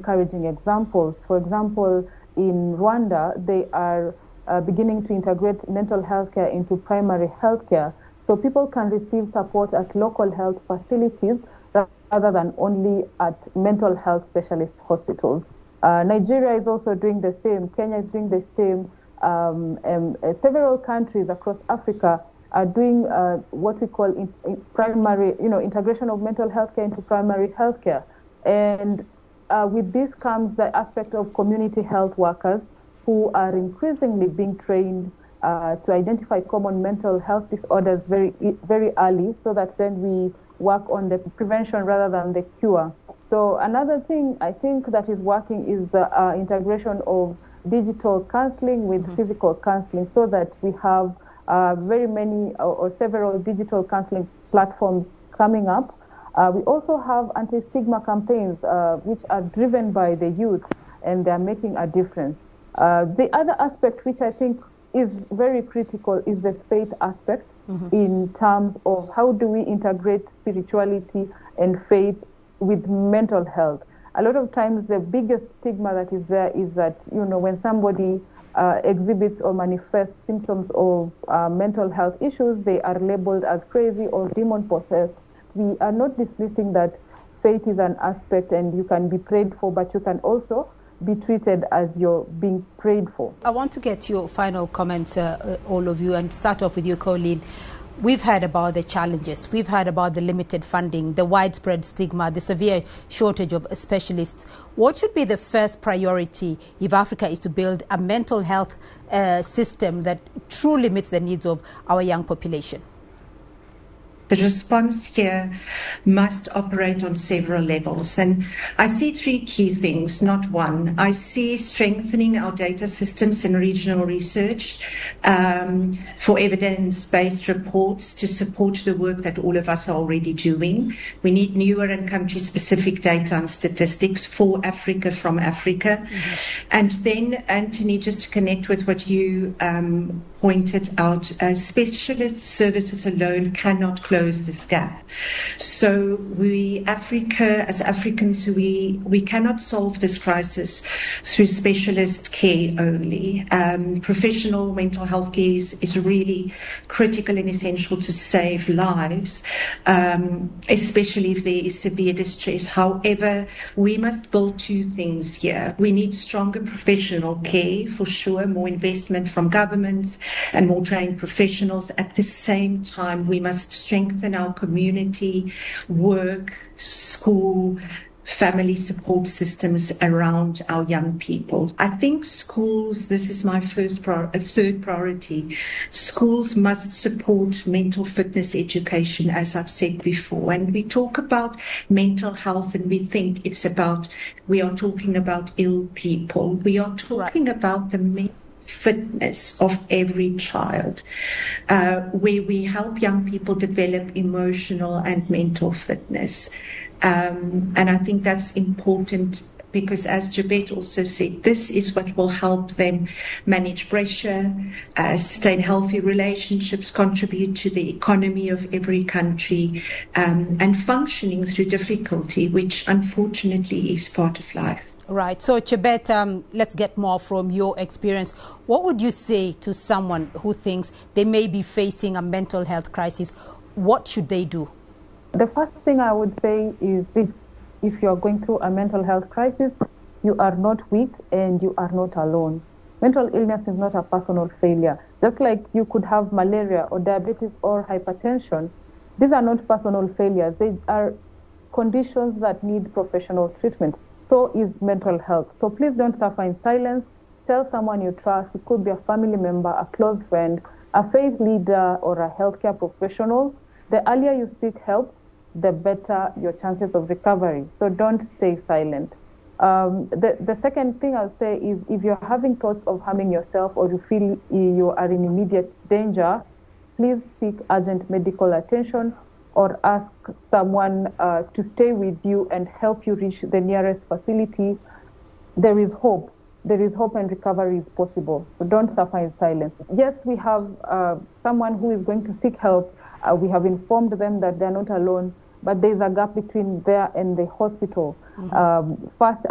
encouraging examples. For example, in Rwanda, they are beginning to integrate mental health care into primary health care, so people can receive support at local health facilities rather than only at mental health specialist hospitals. Nigeria is also doing the same. Kenya is doing the same. Several countries across Africa are doing what we call primary, integration of mental health care into primary health care. And with this comes the aspect of community health workers who are increasingly being trained to identify common mental health disorders very, very early, so that then we work on the prevention rather than the cure. So another thing I think that is working is the integration of digital counseling with physical counseling, so that we have very many or several digital counseling platforms coming up. We also have anti-stigma campaigns which are driven by the youth, and they're making a difference. The other aspect which I think is very critical is the faith aspect in terms of how do we integrate spirituality and faith with mental health. A lot of times the biggest stigma that is there is that, when somebody exhibits or manifests symptoms of mental health issues, they are labeled as crazy or demon possessed. We are not dismissing that faith is an aspect and you can be prayed for, but you can also be treated as you're being prayed for. I want to get your final comments, all of you, and start off with you, Colleen. We've heard about the challenges. We've heard about the limited funding, the widespread stigma, the severe shortage of specialists. What should be the first priority if Africa is to build a mental health system that truly meets the needs of our young population? The response here must operate on several levels. And I see three key things, not one. I see strengthening our data systems and regional research for evidence-based reports to support the work that all of us are already doing. We need newer and country-specific data and statistics for Africa, from Africa. And then, Anthony, just to connect with what you pointed out, specialist services alone cannot close this gap. So as Africans, we cannot solve this crisis through specialist care only. Professional mental health care is really critical and essential to save lives, especially if there is severe distress. However, we must build two things here. We need stronger professional care, for sure, more investment from governments and more trained professionals. At the same time, we must strengthen our community, work, school, family support systems around our young people. I think schools, this is my third priority, schools must support mental fitness education, as I've said before. And we talk about mental health and we think we are talking about ill people. We are talking about the mental fitness of every child, where we help young people develop emotional and mental fitness. And I think that's important because, as Jabet also said, this is what will help them manage pressure, sustain healthy relationships, contribute to the economy of every country, and functioning through difficulty, which unfortunately is part of life. Right. So, Chebet, let's get more from your experience. What would you say to someone who thinks they may be facing a mental health crisis? What should they do? The first thing I would say is this: if you're going through a mental health crisis, you are not weak and you are not alone. Mental illness is not a personal failure. Just like you could have malaria or diabetes or hypertension, these are not personal failures. They are conditions that need professional treatment. So is mental health. So please don't suffer in silence. Tell someone you trust. It could be a family member, a close friend, a faith leader, or a healthcare professional. The earlier you seek help, the better your chances of recovery. So don't stay silent. The second thing I'll say is if you're having thoughts of harming yourself or you feel you are in immediate danger, please seek urgent medical attention or ask someone to stay with you and help you reach the nearest facility. There is hope. There is hope and recovery is possible. So don't suffer in silence. Yes, we have someone who is going to seek help. We have informed them that they're not alone, but there's a gap between there and the hospital. First,